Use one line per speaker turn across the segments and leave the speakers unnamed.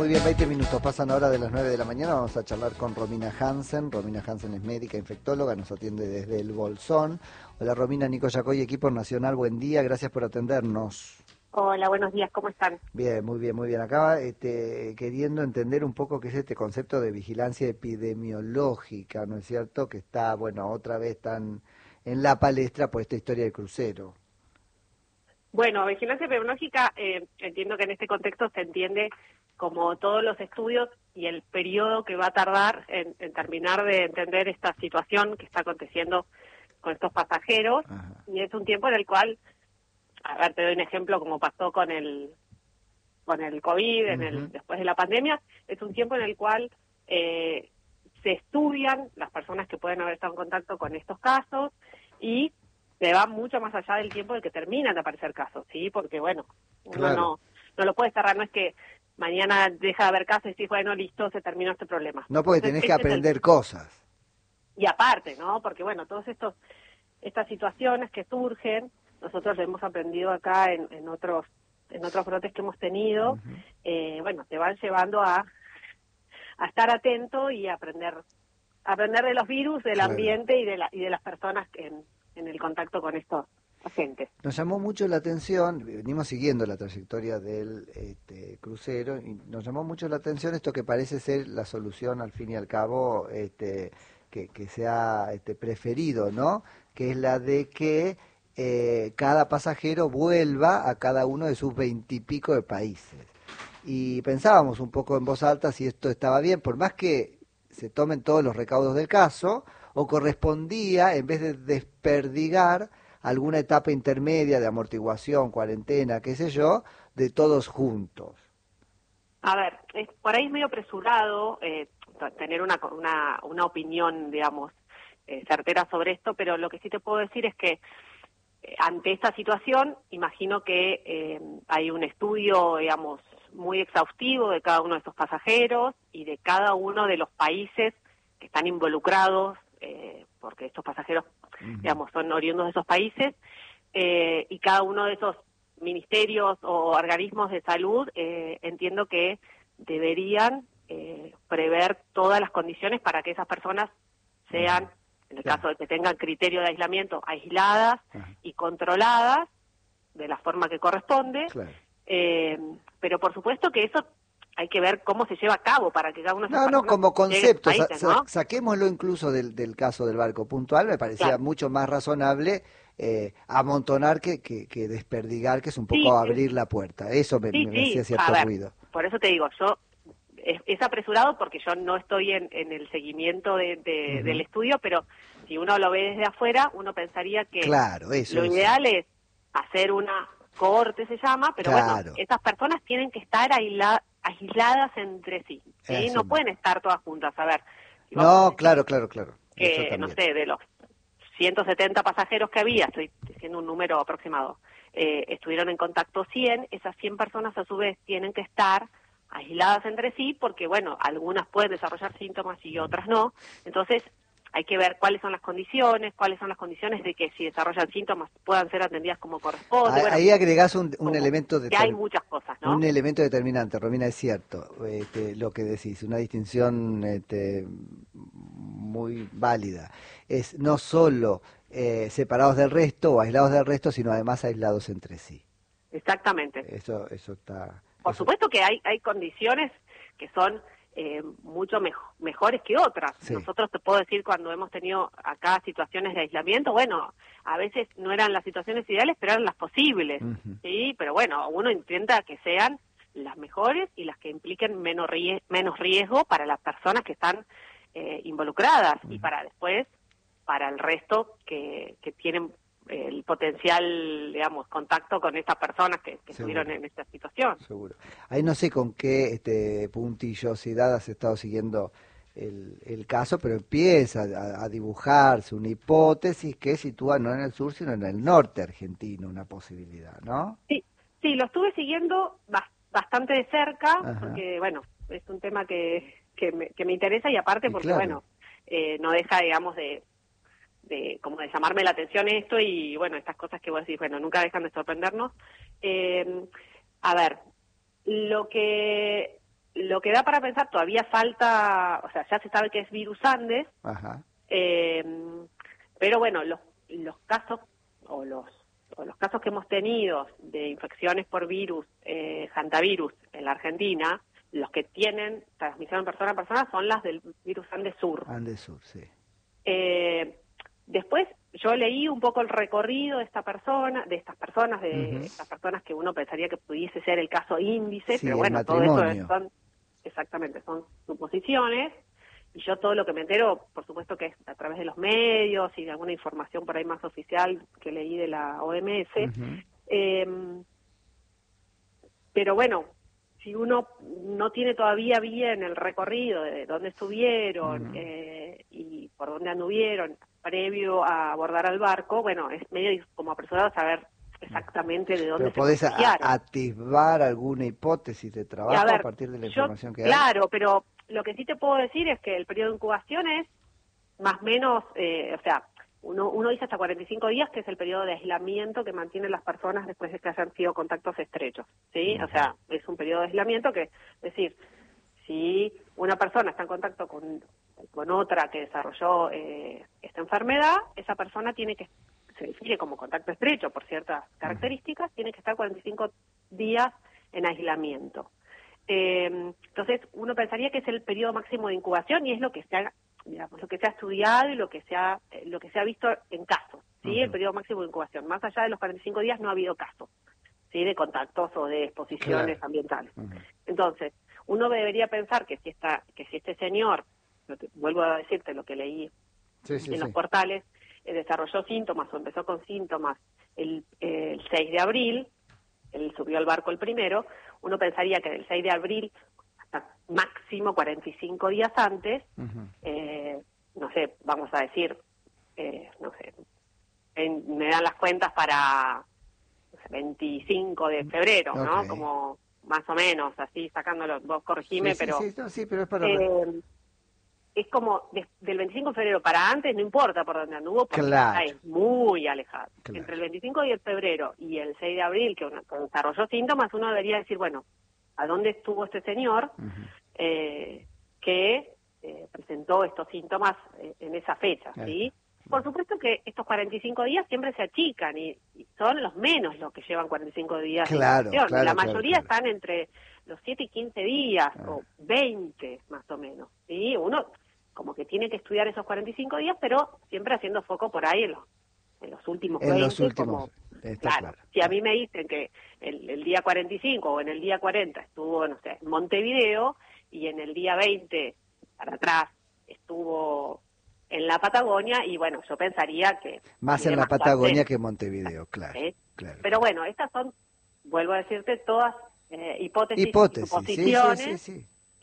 Muy bien, 20 minutos, pasan ahora de las 9 de la mañana, vamos a charlar con Romina Hansen. Romina Hansen es médica infectóloga, nos atiende desde el Bolsón. Hola Romina, Nico Yacoy, equipo nacional, buen día, gracias por atendernos.
Hola, buenos días, ¿cómo están?
Bien, muy bien, muy bien. Acá queriendo entender un poco qué es este concepto de vigilancia epidemiológica, ¿no es cierto? Que está, bueno, otra vez tan en la palestra por esta historia del crucero.
Bueno, vigilancia epidemiológica, entiendo que en este contexto se entiende como todos los estudios y el periodo que va a tardar en terminar de entender esta situación que está aconteciendo con estos pasajeros.
Ajá.
Y es un tiempo en el cual, a ver, te doy un ejemplo como pasó con el COVID,
Ujú.
después de la pandemia, es un tiempo en el cual se estudian las personas que pueden haber estado en contacto con estos casos y se va mucho más allá del tiempo en que terminan de aparecer casos, ¿sí? Porque, bueno, uno
Claro.
no lo puede cerrar, no es que mañana deja de haber casos y decís, bueno, listo, se terminó este problema.
No, porque
Entonces,
tenés que
este es el...
aprender cosas.
Y aparte, ¿no? Porque, bueno, estas situaciones que surgen, nosotros lo hemos aprendido acá en otros brotes que hemos tenido,
Ujú.
bueno, te van llevando a estar atento y aprender de los virus, del
Claro.
ambiente y de las personas en el contacto con estos agentes.
Nos llamó mucho la atención, venimos siguiendo la trayectoria del crucero, y nos llamó mucho la atención esto que parece ser la solución al fin y al cabo que se ha preferido, ¿no? Que es la de que cada pasajero vuelva a cada uno de sus 20 y pico de países. Y pensábamos un poco en voz alta si esto estaba bien, por más que se tomen todos los recaudos del caso, o correspondía, en vez de desperdigar, alguna etapa intermedia de amortiguación, cuarentena, qué sé yo, de todos juntos.
A ver, por ahí es medio apresurado tener una opinión, digamos, certera sobre esto, pero lo que sí te puedo decir es que ante esta situación, imagino que hay un estudio, digamos, muy exhaustivo de cada uno de estos pasajeros y de cada uno de los países que están involucrados, porque estos pasajeros,
Ujú.
digamos, son oriundos de esos países, y cada uno de esos ministerios o organismos de salud, entiendo que deberían prever todas las condiciones para que esas personas
Ujú.
sean, en el
Claro.
caso de que tengan criterio de aislamiento, aisladas
Ajá.
y controladas de la forma que corresponde,
Claro.
eh, pero por supuesto que eso hay que ver cómo se lleva a cabo para que cada una de esas
No, no,
personas
como
llegue a sus
concepto,
países, ¿no?
saquémoslo incluso del caso del barco puntual, me parecía
Claro,
mucho más razonable amontonar que desperdigar, que es un poco
sí,
abrir la puerta. Eso me hacía
sí, a
cierto
ver,
ruido.
por eso te digo, es apresurado porque yo no estoy en el seguimiento del
Ujú.
estudio, pero si uno lo ve desde afuera, uno pensaría que
Claro,
lo
eso.
ideal es hacer una cohorte, se llama, pero bueno,
Claro,
esas personas tienen que estar aisladas entre sí, ¿sí?
eso
No pueden
mismo.
estar todas juntas. A ver, si vamos a
No,
decir
claro, claro, claro. Eso
que, no
también.
sé, de los 170 pasajeros que había, estoy diciendo un número aproximado, estuvieron en contacto 100, esas 100 personas a su vez tienen que estar aisladas entre sí porque, bueno, algunas pueden desarrollar síntomas y otras no. Entonces, hay que ver cuáles son las condiciones de que si desarrollan síntomas puedan ser atendidas como corresponde. Bueno,
Ahí agregás un
como
elemento
que hay muchas cosas,
un
¿no?
elemento determinante, Romina, es cierto, lo que decís, una distinción muy válida. Es no solo separados del resto o aislados del resto, sino además aislados entre sí.
Exactamente.
Eso está,
Por supuesto que hay condiciones que son mucho mejores que otras.
sí.
Nosotros te puedo decir cuando hemos tenido acá situaciones de aislamiento, bueno, a veces no eran las situaciones ideales, pero eran las posibles,
Ujú.
¿sí? Pero bueno, uno intenta que sean las mejores y las que impliquen menos riesgo para las personas que están involucradas y para después, para el resto que tienen el potencial, digamos, contacto con estas personas que estuvieron
Seguro.
en esta situación.
Seguro. Ahí no sé con qué puntillosidad has estado siguiendo el caso, pero empieza a dibujarse una hipótesis que sitúa no en el sur, sino en el norte argentino, una posibilidad, ¿no?
Sí, sí, lo estuve siguiendo bastante de cerca,
Ajá.
porque, bueno, es un tema que me interesa y aparte
Y
porque,
claro.
bueno, no deja, digamos, como de llamarme la atención esto y, bueno, estas cosas que vos decís, bueno, nunca dejan de sorprendernos. A ver, lo que lo que da para pensar, todavía falta, o sea, ya se sabe que es virus Andes,
Ajá.
pero bueno, los casos o los casos que hemos tenido de infecciones por virus, hantavirus en la Argentina, los que tienen transmisión persona a persona son las del virus Andes Sur.
Andes Sur, sí.
Después yo leí un poco el recorrido de estas personas, estas personas que uno pensaría que pudiese ser el caso índice,
Sí,
pero
el
bueno, todo
matrimonio.
eso son suposiciones, y yo todo lo que me entero, por supuesto que es a través de los medios y de alguna información por ahí más oficial que leí de la OMS, pero bueno, si uno no tiene todavía bien el recorrido de dónde estuvieron y por dónde anduvieron previo a abordar al barco, bueno, es medio como apresurado saber exactamente de dónde
Pero podés atisbar alguna hipótesis de trabajo a partir de la información que hay.
Claro, pero lo que sí te puedo decir es que el periodo de incubación es más o menos, o sea, uno dice hasta 45 días, que es el periodo de aislamiento que mantienen las personas después de que hayan sido contactos estrechos, ¿sí? O sea, es un periodo de aislamiento que, es decir, si una persona está en contacto con otra que desarrolló esta enfermedad, esa persona se define como contacto estrecho por ciertas características, tiene que estar 45 días en aislamiento. Entonces, uno pensaría que es el periodo máximo de incubación y es lo que se ha, digamos, lo que se ha estudiado y lo que se ha visto en casos, ¿sí? El periodo máximo de incubación. Más allá de los 45 días no ha habido casos, ¿sí? De contactos o de exposiciones ambientales. Entonces, uno debería pensar que si este señor, vuelvo a decirte lo que leí en los portales, desarrolló síntomas o empezó con síntomas el 6 de abril, él subió al barco el primero, uno pensaría que del 6 de abril hasta máximo 45 días antes, no sé, vamos a decir, no sé, me dan las cuentas para 25 de febrero, ¿no? Como más o menos, así sacándolo, vos corregime, pero
pero es para...
es como del 25 de febrero para antes, no importa por dónde anduvo, porque está es muy alejado. Entre el 25 de febrero y el 6 de abril, que desarrolló síntomas, uno debería decir, bueno, ¿a dónde estuvo este señor que presentó estos síntomas en esa fecha? ¿Sí? Por supuesto que estos 45 días siempre se achican y son los menos los que llevan 45 días de incubación. La mayoría están entre los 7 y 15 días o 20 más o menos. ¿Sí? Uno como que tiene que estudiar esos 45 días, pero siempre haciendo foco por ahí en los últimos 20.
En los últimos,
claro. Si a mí me dicen que el día 45 o en el día 40 estuvo, no sé, en Montevideo y en el día 20 para atrás estuvo en la Patagonia, y bueno, yo pensaría que...
Más en la Patagonia que en Montevideo, claro.
Pero bueno, estas son, vuelvo a decirte, todas hipótesis y suposiciones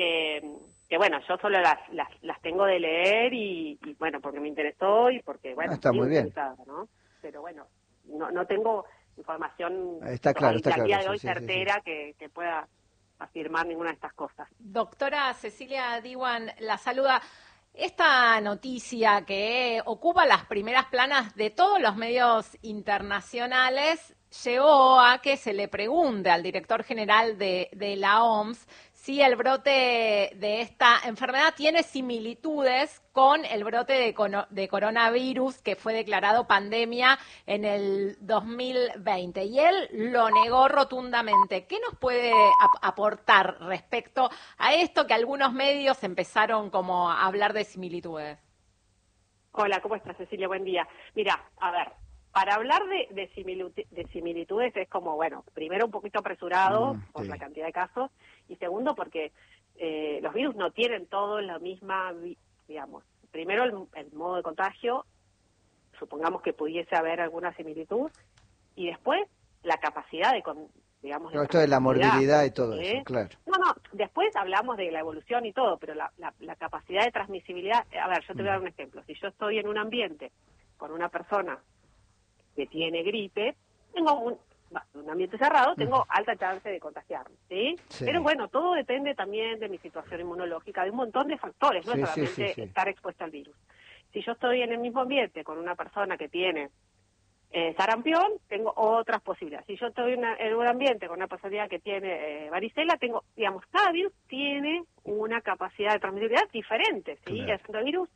que bueno, yo solo las tengo de leer y bueno, porque me interesó y porque, bueno,
está muy bien,
¿no? Pero bueno, no tengo información
está claro,
al día de hoy certera que pueda afirmar ninguna de estas cosas.
Doctora Cecilia Diwan la saluda. Esta noticia que ocupa las primeras planas de todos los medios internacionales llevó a que se le pregunte al director general de la OMS si el brote de esta enfermedad tiene similitudes con el brote de coronavirus que fue declarado pandemia en el 2020. Y él lo negó rotundamente. ¿Qué nos puede aportar respecto a esto que algunos medios empezaron como a hablar de similitudes?
Hola, ¿cómo estás, Cecilia? Buen día. Mira, a ver, para hablar de similitudes es como, bueno, primero un poquito apresurado por la cantidad de casos, y segundo porque los virus no tienen todo la misma, digamos, primero el modo de contagio, supongamos que pudiese haber alguna similitud, y después la capacidad de, digamos...
No, esto de la morbilidad y todo eso, claro.
No, después hablamos de la evolución y todo, pero la capacidad de transmisibilidad, a ver, yo te voy a dar un ejemplo. Si yo estoy en un ambiente con una persona que tiene gripe, tengo un ambiente cerrado, tengo alta chance de contagiarme, ¿sí? Pero bueno, todo depende también de mi situación inmunológica, de un montón de factores, no es solamente estar expuesta al virus. Si yo estoy en el mismo ambiente con una persona que tiene sarampión, tengo otras posibilidades. Si yo estoy en un ambiente con una personalidad que tiene varicela, tengo, digamos, cada virus tiene una capacidad de transmisibilidad diferente, ¿sí?
Claro.
El hantavirus,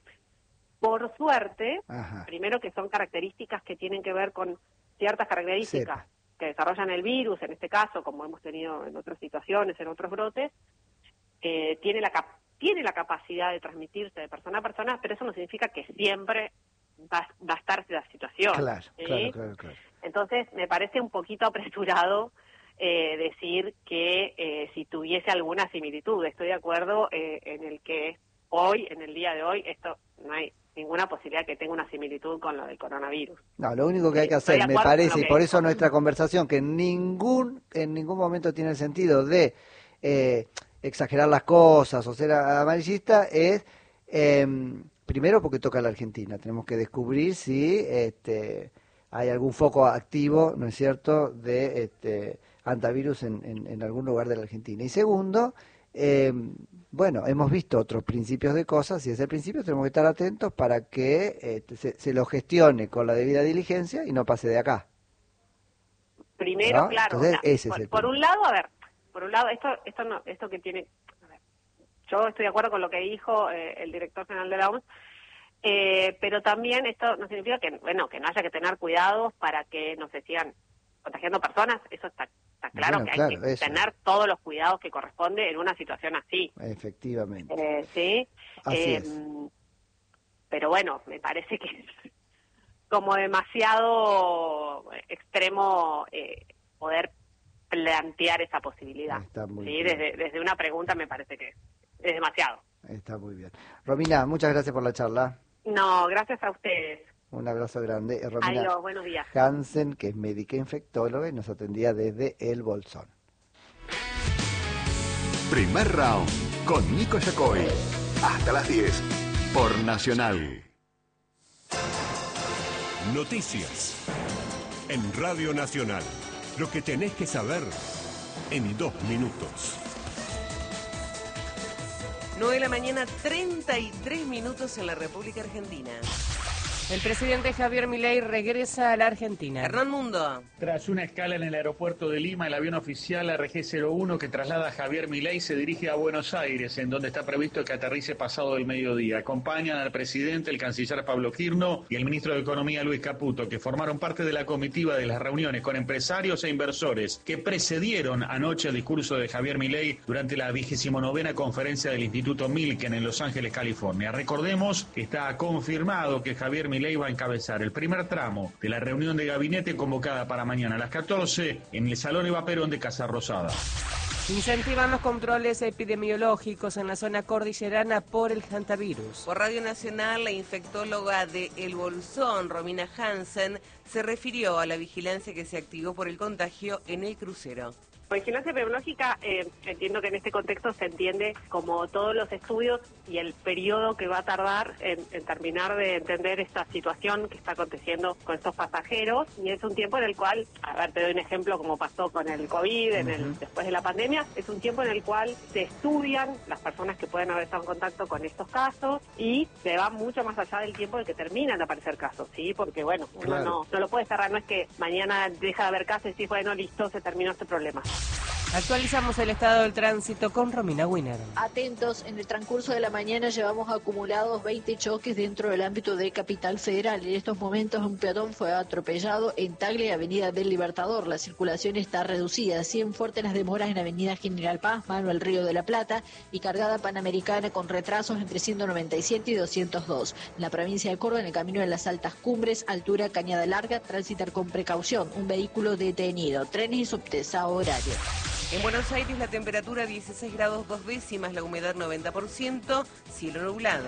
por suerte,
Ajá.
primero que son características que tienen que ver con ciertas características
Cepa.
que desarrollan el virus, en este caso, como hemos tenido en otras situaciones, en otros brotes, tiene la capacidad de transmitirse de persona a persona, pero eso no significa que siempre va a estar la situación.
Claro,
¿sí?
claro.
Entonces, me parece un poquito apresurado decir que si tuviese alguna similitud. Estoy de acuerdo en el que hoy, en el día de hoy, esto no hay ninguna posibilidad que tenga una similitud con lo del coronavirus.
No, lo único que hay que
Estoy
hacer,
de
me
acuerdo con
parece,
lo
y
que
por
dijo.
eso nuestra conversación, que en ningún momento tiene el sentido de exagerar las cosas o ser amarillista, es primero porque toca a la Argentina. Tenemos que descubrir si hay algún foco activo, ¿no es cierto?, de antivirus en algún lugar de la Argentina. Y segundo, bueno, hemos visto otros principios de cosas y desde el principio tenemos que estar atentos para que se lo gestione con la debida diligencia y no pase de acá.
Primero,
¿no?
claro,
Entonces, ese es el
por
punto.
un lado, a ver, por un lado, esto que tiene, a ver, yo estoy de acuerdo con lo que dijo el director general de la OMS, pero también esto no significa que, bueno, que no haya que tener cuidados para que no se sigan contagiando personas. Eso está claro,
Bueno,
que
claro,
hay que
eso.
tener todos los cuidados que corresponde en una situación así.
Efectivamente.
Sí.
Así es.
Pero bueno, me parece que es como demasiado extremo poder plantear esa posibilidad.
Está muy
¿sí?
bien.
Desde una pregunta me parece que es demasiado.
Está muy bien. Romina, muchas gracias por la charla.
No, gracias a ustedes.
Un abrazo grande. Romina
Adiós, buenos días.
Hansen, que es médica infectóloga y nos atendía desde El Bolsón.
Primer round con Nico Yacoy. Hasta las 10 por Nacional.
Noticias en Radio Nacional. Lo que tenés que saber en 2 minutos.
9 de la mañana, 33 minutos en la República Argentina.
El presidente Javier Milei regresa a la Argentina.
Hernán Mundo.
Tras una escala en el aeropuerto de Lima, el avión oficial RG-01 que traslada a Javier Milei se dirige a Buenos Aires, en donde está previsto que aterrice pasado el mediodía. Acompañan al presidente, el canciller Pablo Quirno y el ministro de Economía Luis Caputo, que formaron parte de la comitiva de las reuniones con empresarios e inversores que precedieron anoche el discurso de Javier Milei durante la 29ª conferencia del Instituto Milken en Los Ángeles, California. Recordemos que está confirmado que Javier Milei va a encabezar el primer tramo de la reunión de gabinete convocada para mañana a las 14 en el Salón Eva Perón de Casa Rosada.
Incentivan los controles epidemiológicos en la zona cordillerana por el hantavirus.
Por Radio Nacional, la infectóloga de El Bolsón, Romina Hansen, se refirió a la vigilancia que se activó por el contagio en el crucero.
Vigilancia epidemiológica, entiendo que en este contexto se entiende como todos los estudios y el periodo que va a tardar en terminar de entender esta situación que está aconteciendo con estos pasajeros, y es un tiempo en el cual, a ver, te doy un ejemplo como pasó con el COVID, después de la pandemia, es un tiempo en el cual se estudian las personas que pueden haber estado en contacto con estos casos y se va mucho más allá del tiempo en que terminan de aparecer casos, ¿sí? Porque, bueno, uno
Claro.
no lo puede cerrar, no es que mañana deja de haber casos y decís, bueno, listo, se terminó este problema.
Actualizamos el estado del tránsito con Romina Winner.
Atentos, en el transcurso de la mañana llevamos acumulados 20 choques dentro del ámbito de Capital Federal. En estos momentos un peatón fue atropellado en Tagle y Avenida del Libertador. La circulación está reducida. Siguen fuertes las demoras en Avenida General Paz, Manuel Río de la Plata y Cargada Panamericana con retrasos entre 197 y 202. En la provincia de Córdoba, en el camino de las Altas Cumbres, altura Cañada Larga, transitar con precaución. Un vehículo detenido. Trenes y subtes a horario.
En Buenos Aires la temperatura 16 grados 2 décimas, la humedad 90%, cielo nublado.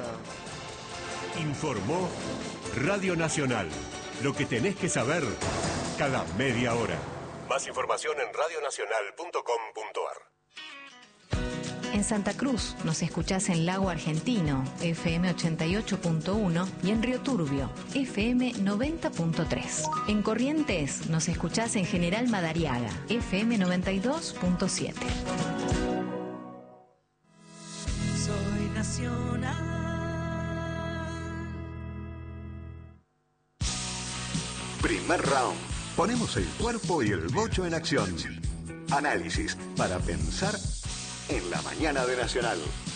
Informó Radio Nacional. Lo que tenés que saber cada media hora. Más información en radionacional.com.ar.
En Santa Cruz nos escuchás en Lago Argentino, FM 88.1 y en Río Turbio, FM 90.3. En Corrientes nos escuchás en General Madariaga, FM 92.7.
Soy nacional.
Primer round. Ponemos el cuerpo y el bocho en acción. Análisis para pensar en la mañana de Nacional.